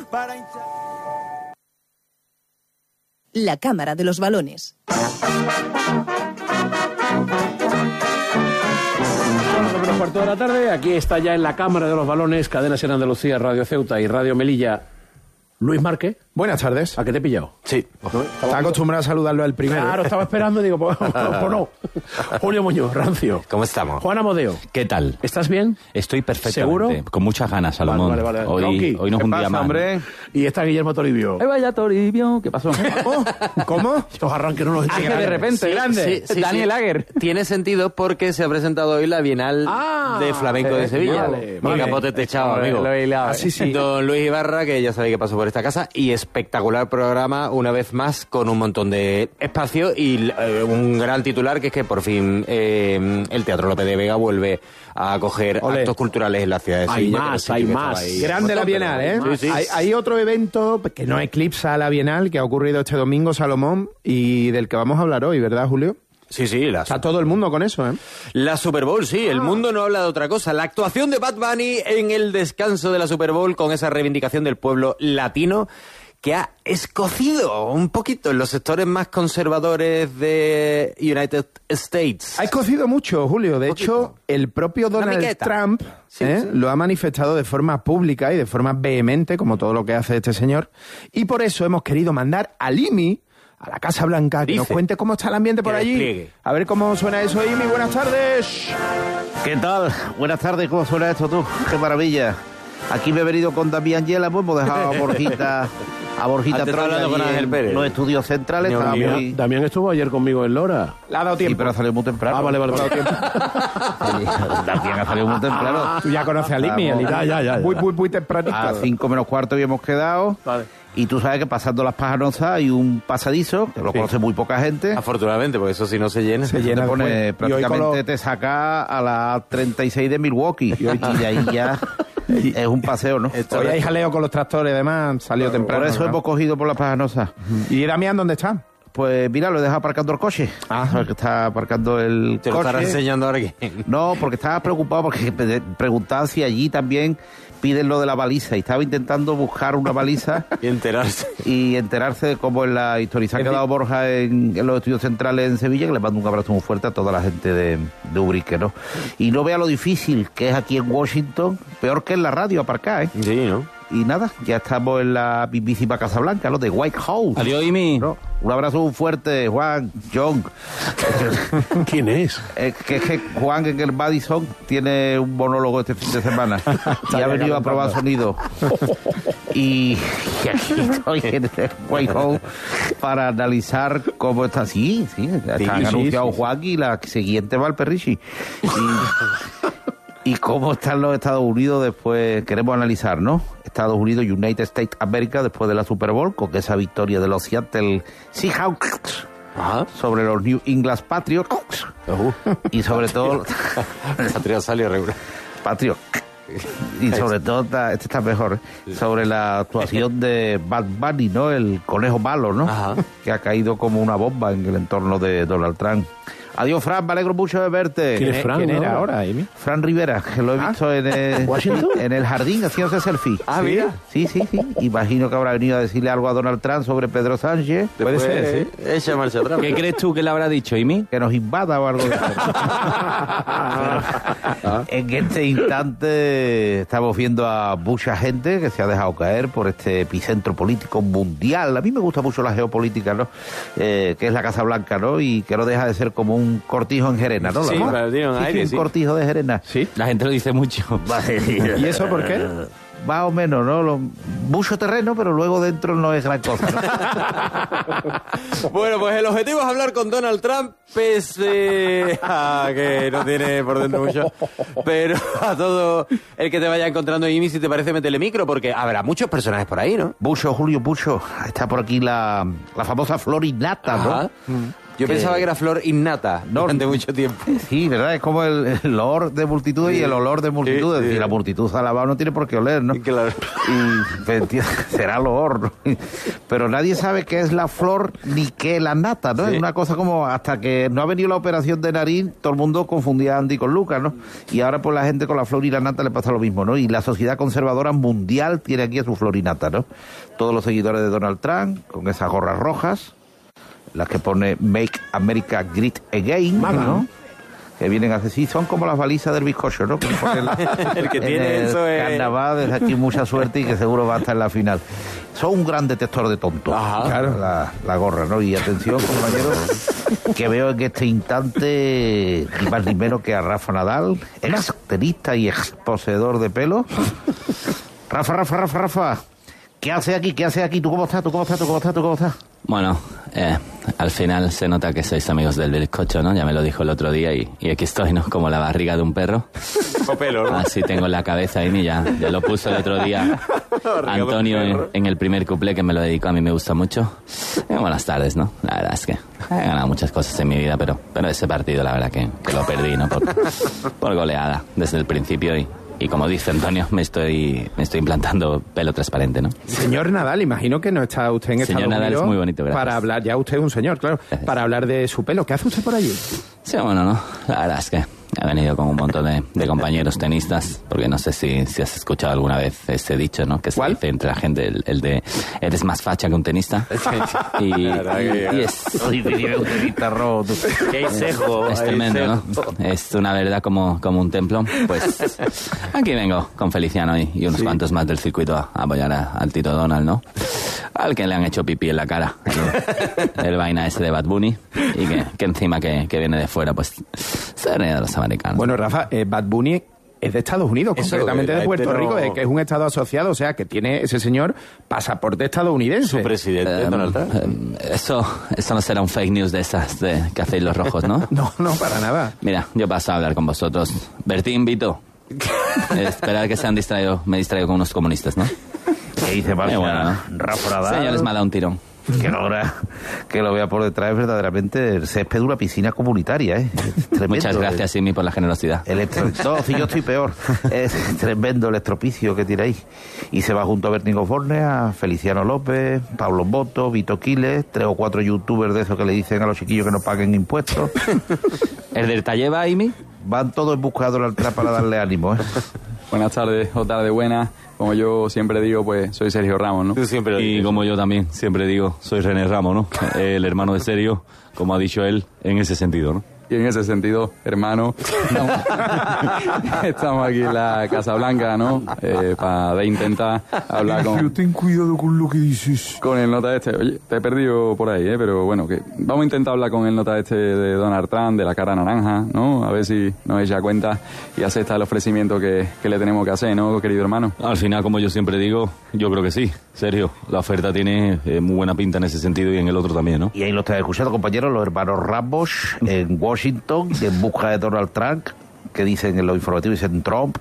para... La Cámara de los Balones. Bueno, cuarto de la tarde, aquí está ya en la Cámara de los Balones, Cadena Ser Andalucía, Radio Ceuta y Radio Melilla, Luis Márquez. Buenas tardes. ¿A qué te he pillado? Sí. Está acostumbrado a saludarlo al primero. Claro, estaba esperando, digo, pues no. Julio Muñoz, Rancio. ¿Cómo estamos? Juan Amodeo. ¿Qué tal? ¿Estás bien? Estoy perfectamente. ¿Seguro? Con muchas ganas, Salomón. Vale. Hoy no es un día más. hombre? Y está Guillermo Toribio. Vaya Toribio, ¿qué pasó? ¿Cómo? Los arranques no los que de repente, grande. Sí, Daniel Aguer. Tiene sentido porque se ha presentado hoy la Bienal de Flamenco de Sevilla. vale. Capote techado, amigo. Lo he hilado. Sí. Don Luis Ibarra, que ya sabe que pasó por esta casa, y espectacular programa, una vez más, con un montón de espacio y un gran titular, que es que por fin el Teatro López de Vega vuelve a acoger actos culturales en la ciudad de Sevilla. Hay más. Grande la Bienal, ¿eh? Sí. Hay otro evento que no eclipsa a la Bienal, que ha ocurrido este domingo, Salomón, y del que vamos a hablar hoy, ¿verdad, Julio? Sí, Está todo el mundo con eso, ¿eh? La Super Bowl, sí, el mundo no habla de otra cosa. La actuación de Bad Bunny en el descanso de la Super Bowl, con esa reivindicación del pueblo latino, que ha escocido un poquito en los sectores más conservadores de United States. Ha escocido mucho, Julio. De hecho, el propio Donald Trump lo ha manifestado de forma pública y de forma vehemente, como todo lo que hace este señor. Y por eso hemos querido mandar a Imi a la Casa Blanca, que nos cuente cómo está el ambiente por allí. Despliegue. A ver cómo suena eso, Imi. Buenas tardes. ¿Qué tal? Buenas tardes, ¿cómo suena esto tú? ¡Qué maravilla! Aquí me he venido con Damián Yela, pues hemos dejado a Borjita Troya con Ángel Pérez. Los estudios centrales. Damián estuvo ayer conmigo en Lora. Le ha dado tiempo. Sí, pero ha salido muy temprano. Ah, vale. Damián ha salido muy temprano. Tú ya conoces a Imi. Ya. Muy tempranito. A 5:45 habíamos quedado. Vale. Y tú sabes que pasando las Pajanosas hay un pasadizo, que lo conoce muy poca gente. Afortunadamente, porque eso si no se llena. Se llena Te pone, después. prácticamente te saca a la 36 de Milwaukee. Y de ahí ya es un paseo, ¿no? Hoy hay jaleo con los tractores, además salió temprano. Por eso hemos cogido por las Pajanosas. ¿Y Damián dónde está? Pues mira, lo he dejado aparcando el coche. Que está aparcando el Te coche. lo estará enseñando ahora quién. No, porque estaba preocupado porque preguntaba si allí también piden lo de la baliza, y estaba intentando buscar una baliza y enterarse de cómo es la historia. Y se ha quedado Borja en los estudios centrales en Sevilla, que le mando un abrazo muy fuerte a toda la gente de Ubrique, ¿no? Y no vea lo difícil que es aquí en Washington, peor que en la radio aparcar, ¿eh? Sí, ¿no? Y nada, ya estamos en la mismísima Casa Blanca, ¿no? De White House. Adiós, Imi. ¿No? Un abrazo muy fuerte, Juan, John. ¿Quién es? Que es que Juan en el Madison tiene un monólogo este fin de semana y ha venido a probar sonido. Y aquí estoy en el White House para analizar cómo está. Sí, han anunciado Juan y la siguiente va al Perrichi. Y cómo están los Estados Unidos después, queremos analizar, ¿no? Estados Unidos, United States America, después de la Super Bowl, con esa victoria de los Seattle Seahawks sobre los New England Patriots. Y sobre todo... Patriot salió regular. Patriot. Y sobre todo, este está mejor, sobre la actuación de Bad Bunny, ¿no? El conejo malo, ¿no? Que ha caído como una bomba en el entorno de Donald Trump. Adiós, Fran, me alegro mucho de verte. ¿Quién es Fran? ¿Quién era ahora, Amy? Fran Rivera, que lo he visto en el jardín haciéndose selfie. Mira. Sí. Imagino que habrá venido a decirle algo a Donald Trump sobre Pedro Sánchez. Puede ser, sí. Echa marcha atrás. ¿Qué crees tú que le habrá dicho, Imi? Que nos invada o algo de eso. En este instante estamos viendo a mucha gente que se ha dejado caer por este epicentro político mundial. A mí me gusta mucho la geopolítica, ¿no? Que es la Casa Blanca, ¿no? Y que no deja de ser como un cortijo en Gerena, ¿no? Sí, pero tiene un aire, un cortijo de Gerena. Sí. La gente lo dice mucho. ¿Y eso por qué? Más o menos, ¿no? Mucho terreno, pero luego dentro no es gran cosa, ¿no? Bueno, pues el objetivo es hablar con Donald Trump, pese a que no tiene por dentro mucho. Pero a todo el que te vaya encontrando, Imi, si te parece, métele micro, porque habrá muchos personajes por ahí, ¿no? Julio Bucho. Está por aquí la famosa Florinata, ¿no? Yo pensaba que era flor innata durante mucho tiempo. Sí, ¿verdad? Es como el olor de multitud y el olor de multitud. Es decir, la multitud alabado no tiene por qué oler, ¿no? Claro. Y será el olor, ¿no? Pero nadie sabe qué es la flor ni qué es la nata, ¿no? Sí. Es una cosa como hasta que no ha venido la operación de nariz, todo el mundo confundía a Andy con Lucas, ¿no? Y ahora pues la gente con la flor y la nata le pasa lo mismo, ¿no? Y la sociedad conservadora mundial tiene aquí a su flor y nata, ¿no? Todos los seguidores de Donald Trump, con esas gorras rojas, las que pone Make America Great Again, ¿no? Que vienen así, son como las balizas del bizcocho, ¿no? El que tiene eso es... Carnaval, desde aquí mucha suerte y que seguro va a estar en la final. Son un gran detector de tontos. Ajá. Claro. La gorra, ¿no? Y atención, compañeros, que veo en este instante ni más ni menos que a Rafa Nadal, ex tenista y ex poseedor de pelo. Rafa. ¿Qué hace aquí? ¿Tú cómo estás? Bueno, al final se nota que sois amigos del bizcocho, ¿no? Ya me lo dijo el otro día y aquí estoy, ¿no? Como la barriga de un perro. O pelo, ¿no? Así tengo en la cabeza ahí, ya lo puso el otro día Antonio en el primer cuplé que me lo dedicó, a mí me gusta mucho. Buenas tardes, ¿no? La verdad es que he ganado muchas cosas en mi vida, pero ese partido la verdad que lo perdí, ¿no? Por goleada desde el principio y como dice Antonio, me estoy implantando pelo transparente, ¿no? Señor Nadal, imagino que no está usted en Estados Señor Nadal Unidos es muy bonito, gracias. para hablar, ya usted es un señor, claro, para hablar de su pelo. ¿Qué hace usted por allí? Sí, bueno, no. La verdad es que he venido con un montón de compañeros tenistas, porque no sé si has escuchado alguna vez ese dicho, ¿no? Que se ¿Cuál? dice entre la gente, el de eres más facha que un tenista. Y es... Hoy venía un tenista rojo. Qué cejo. Es tremendo, ¿no? Es una verdad como un templo. Pues aquí vengo con Feliciano y unos cuantos más del circuito a apoyar al Tito Donald, ¿no? Al que le han hecho pipí en la cara. El vaina ese de Bad Bunny. Y que encima que viene de fuera, pues se ríe de los americanos. Bueno, Rafa, Bad Bunny es de Estados Unidos, Eso, concretamente de Puerto Rico, que es un estado asociado, o sea, que tiene ese señor pasaporte estadounidense. Su presidente, Donald Trump. Eso no será un fake news de esas que hacéis los rojos, ¿no? No, para nada. Mira, yo paso a hablar con vosotros. Bertín, Vito. Esperar que me distraigo con unos comunistas, ¿no? ¿Qué dice Marcia? Bueno, ¿no? Rafa Nadal. Señores, me ha dado un tirón. Que lo vea por detrás es verdaderamente el césped de una piscina comunitaria, ¿eh? Tremendo. Muchas gracias, Simi, por la generosidad. No, si yo estoy peor. Es tremendo el estropicio que tiene ahí. Y se va junto a Bertín Osborne, a Feliciano López, Pablo Boto, Vito Quiles, 3 o 4 youtubers de esos que le dicen a los chiquillos que no paguen impuestos. ¿El del Talleva, Imi? Van todos en busca de Donald Trump para darle ánimo, ¿eh? Buenas tardes o tarde buena. Como yo siempre digo, pues soy Sergio Ramos, ¿no? Tú siempre lo Y dices. como yo también siempre digo, soy René Ramos, ¿no? El hermano de Sergio, como ha dicho él, en ese sentido, ¿no? Y en ese sentido, hermano, estamos aquí en la Casa Blanca, ¿no? Para intentar hablar ten cuidado con lo que dices. con el nota este. Oye, te he perdido por ahí, pero bueno, que vamos a intentar hablar con el nota este de Donald Trump, de la cara naranja, ¿no? A ver si nos echa cuenta y acepta el ofrecimiento que le tenemos que hacer, ¿no, querido hermano? Al final, como yo siempre digo, yo creo que sí. Sergio, la oferta tiene muy buena pinta en ese sentido y en el otro también, ¿no? Y ahí lo están escuchando, compañeros, los hermanos Ramos en Washington, en busca de Donald Trump, que dicen en los informativos, dicen Trump.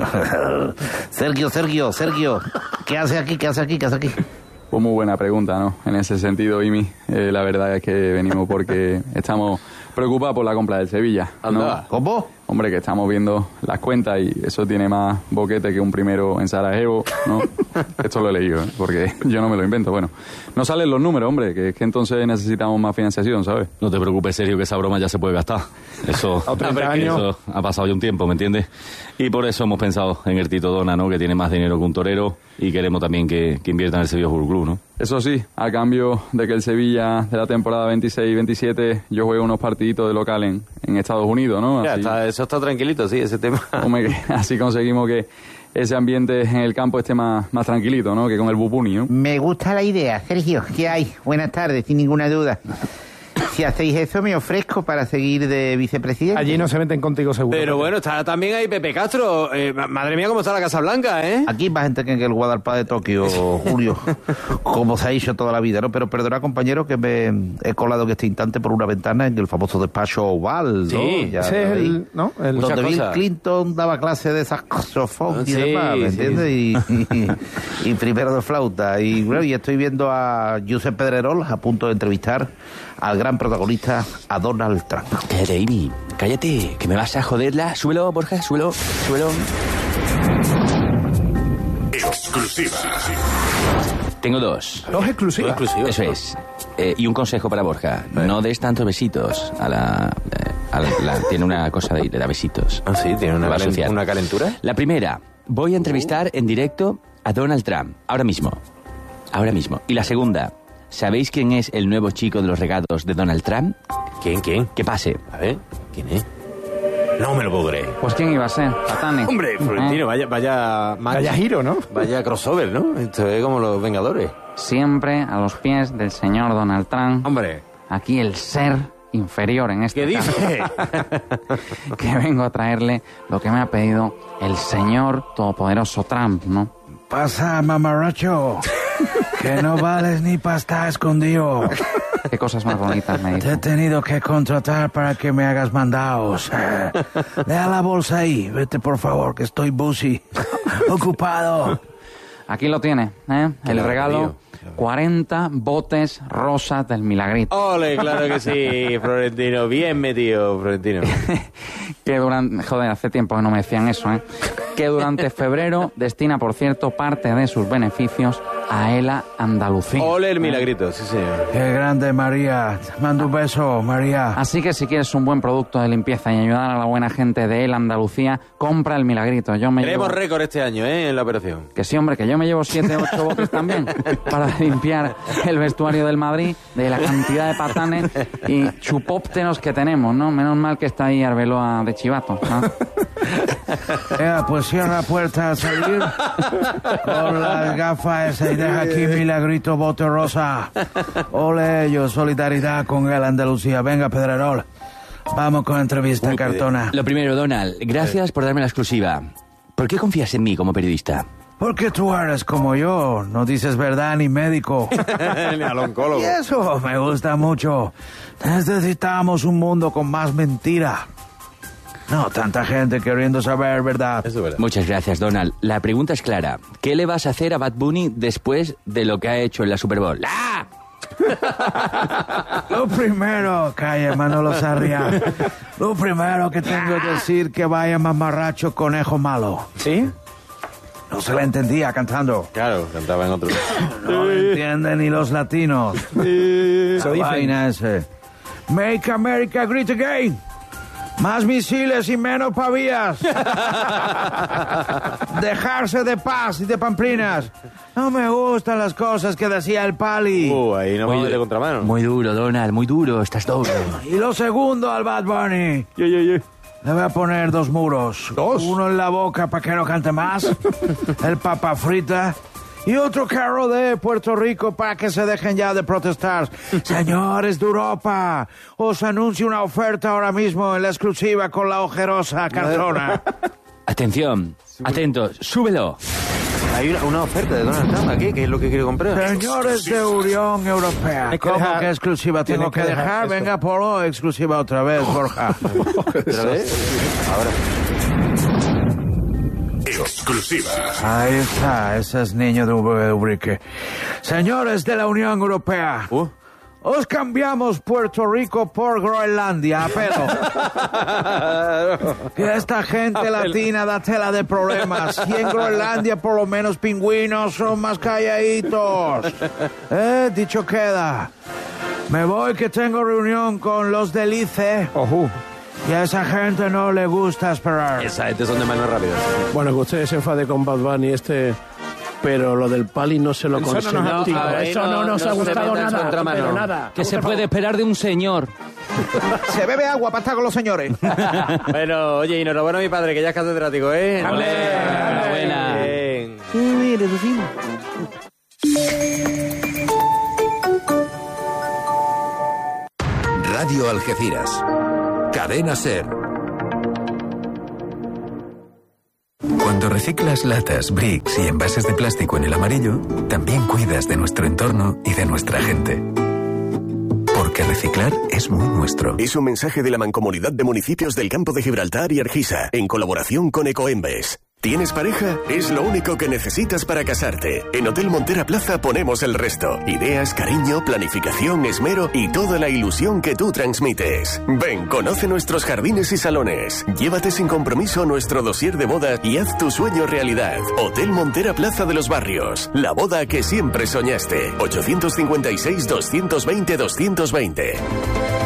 Sergio, ¿qué hace aquí? Pues muy buena pregunta, ¿no? En ese sentido, Imi, la verdad es que venimos porque estamos preocupados por la compra del Sevilla, ¿no? Anda. ¿Cómo? Hombre, que estamos viendo las cuentas y eso tiene más boquete que un primero en Sarajevo, ¿no? Esto lo he leído, ¿eh? Porque yo no me lo invento. Bueno, no salen los números, hombre, que es que entonces necesitamos más financiación, ¿sabes? No te preocupes, Sergio, que esa broma ya se puede gastar. Eso, A 30 años. eso ha pasado ya un tiempo, ¿me entiendes? Y por eso hemos pensado en el Tito Dona, ¿no? Que tiene más dinero que un torero y queremos también que invierta en el Sevilla Fútbol Club, ¿no? Eso sí, a cambio de que el Sevilla de la temporada 26-27 yo juego unos partiditos de local en Estados Unidos, ¿no? Ya, Así- eso está tranquilito, sí, ese tema. Hombre, que así conseguimos que ese ambiente en el campo esté más tranquilito, ¿no? Que con el Bupuni, ¿no? Me gusta la idea, Sergio. ¿Qué hay? Buenas tardes, sin ninguna duda. Si hacéis eso, me ofrezco para seguir de vicepresidente. Allí no se meten contigo seguro. Pero bueno, está también ahí Pepe Castro. Madre mía, cómo está la Casa Blanca, ¿eh? Aquí más gente que en el Guadalajara de Tokio, Julio, como se ha hecho toda la vida, ¿no? Pero perdona, compañero, que me he colado en este instante por una ventana en el famoso despacho Oval, ¿no? Sí, Ya Ese es sabéis. el, ¿no? El- Muchas Donde Bill cosas. Clinton daba clase de saxofón y Sí, demás, ¿me sí. entiendes? Y primero de flauta. Y bueno, y estoy viendo a Josep Pedrerol a punto de entrevistar al gran protagonista a Donald Trump. Cállate, Amy. Cállate, que me vas a joderla. Súbelo, Borja, súbelo. Exclusiva. Tengo dos. Dos exclusivas. Eso es. Y un consejo para Borja. No des tantos besitos tiene una cosa de dar besitos. Ah, sí, tiene Va a asociar. una calentura. La primera, voy a entrevistar en directo a Donald Trump. Ahora mismo. Y la segunda, ¿sabéis quién es el nuevo chico de los regalos de Donald Trump? ¿Quién? Que pase. A ver, ¿quién es? No me lo puedo creer. Pues ¿quién iba a ser? Patani. Hombre, Florentino, vaya giro, ¿no? Vaya crossover, ¿no? Esto es como los Vengadores. Siempre a los pies del señor Donald Trump. Hombre. Aquí el ser inferior en este ¿Qué caso. dice? Que vengo a traerle lo que me ha pedido el señor todopoderoso Trump, ¿no? Pasa, mamarracho, que no vales ni para estar escondido. Qué cosas más bonitas me Te he dice. tenido que contratar para que me hagas mandados. Deja la bolsa ahí, vete por favor, que estoy busy, ocupado. Aquí lo tiene, ¿eh? El lo regalo, río. 40 botes rosas del Milagrito. Ole, claro que sí, Florentino. Bien metido, Florentino. Que durante... Joder, hace tiempo que no me decían eso, ¿eh? Que durante febrero destina, por cierto, parte de sus beneficios a ELA Andalucía. Ole el Milagrito, sí, señor. Qué grande, María. Te mando un beso, María. Así que si quieres un buen producto de limpieza y ayudar a la buena gente de ELA Andalucía, compra el Milagrito. Yo me Tenemos llevo... récord este año, en la operación. Que sí, hombre, que yo me llevo 7 o 8 botes también para limpiar el vestuario del Madrid, de la cantidad de patanes y chupópteros que tenemos, ¿no? Menos mal que está ahí Arbeloa de Chivato, ¿no? Pues cierra la puerta al salir con las gafas esas y deja aquí Milagrito bote rosa. Ole, yo solidaridad con el Andalucía. Venga, Pedrerol. Vamos con entrevista cartona. Lo primero, Donald, gracias por darme la exclusiva. ¿Por qué confías en mí como periodista? Porque tú eres como yo, no dices verdad ni médico. Ni al oncólogo. Y eso me gusta mucho. Necesitamos un mundo con más mentira. No, tanta gente queriendo saber verdad. Eso es verdad. Muchas gracias, Donald. La pregunta es clara. ¿Qué le vas a hacer a Bad Bunny después de lo que ha hecho en la Super Bowl? ¡Ah! Lo primero, calla Manolo Sarria. Lo primero que tengo que decir que vaya mamarracho conejo malo. ¿Sí? No se le entendía cantando. Claro, cantaba en otro. No lo entienden ni los latinos. Esa vaina ese. Make America Great Again. Más misiles y menos pavías. Dejarse de paz y de pamplinas. No me gustan las cosas que decía el Pali. Ahí no vamos de contramano. Muy duro, Donald, muy duro. Estás duro. Y lo segundo al Bad Bunny. Le voy a poner 2 muros. ¿Dos? Uno en la boca para que no cante más. El papa frita. Y otro carro de Puerto Rico para que se dejen ya de protestar. Señores de Europa, os anuncio una oferta ahora mismo en la exclusiva con la ojerosa cartona. Atención, atentos, súbelo. Hay una oferta de Donald Trump aquí, que es lo que quiere comprar. Señores de Unión Europea, Hay que ¿cómo dejar- que exclusiva tengo que dejar? esto. Venga, Polo, exclusiva otra vez, Borja. ¿Otra vez? Ahora. Exclusiva. Ahí está, ese es niño de Ubrique. Señores de la Unión Europea, os cambiamos Puerto Rico por Groenlandia, a pelo. Que esta gente latina da tela de problemas. Y en Groenlandia por lo menos pingüinos son más calladitos. Dicho queda. Me voy que tengo reunión con los del ICE. Y a esa gente no le gusta esperar. Esa gente son de mano rápida. Bueno, que usted se enfade con Bad Bunny pero lo del Pali no se lo Eso no nos consigo. ha gustado, Eso no nos no ha se gustado metan nada, contramano. pero nada. ¿Qué se puede esperar de un señor? Se bebe agua para estar con los señores. Bueno, oye, y enhorabuena a mi padre, que ya es catedrático, ¿eh? Enhorabuena. Bien. Radio Algeciras. Cadena Ser. Cuando reciclas latas, bricks y envases de plástico en el amarillo, también cuidas de nuestro entorno y de nuestra gente. Porque reciclar es muy nuestro. Es un mensaje de la Mancomunidad de Municipios del Campo de Gibraltar y Argisa, en colaboración con Ecoembes. ¿Tienes pareja? Es lo único que necesitas para casarte. En Hotel Montera Plaza ponemos el resto. Ideas, cariño, planificación, esmero y toda la ilusión que tú transmites. Ven, conoce nuestros jardines y salones. Llévate sin compromiso nuestro dossier de boda y haz tu sueño realidad. Hotel Montera Plaza de los Barrios. La boda que siempre soñaste. 856-220-220.